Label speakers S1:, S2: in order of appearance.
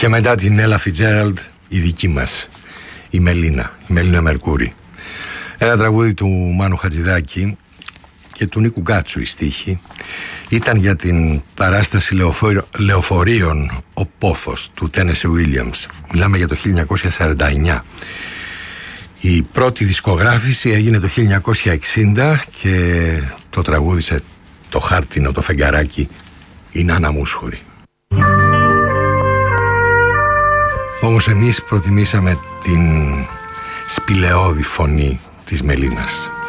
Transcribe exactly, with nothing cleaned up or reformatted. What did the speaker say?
S1: Και μετά την Ella Fitzgerald, η δική μας, η Μελίνα, η Μελίνα Μερκούρη. Ένα τραγούδι του Μάνου Χατζηδάκη και του Νίκου Γκάτσου η στίχη. Ήταν για την παράσταση λεωφορ... λεωφορείων «Ο Πόθος» του Τένεσι Ουίλιαμς. Μιλάμε για το χίλια εννιακόσια σαράντα εννιά. Η πρώτη δισκογράφηση έγινε το χίλια εννιακόσια εξήντα και το τραγούδισε το χάρτινο, το φεγγαράκι, η Νάνα Μούσχουρη. Όμως εμείς προτιμήσαμε την σπηλαιώδη φωνή της Μελίνας.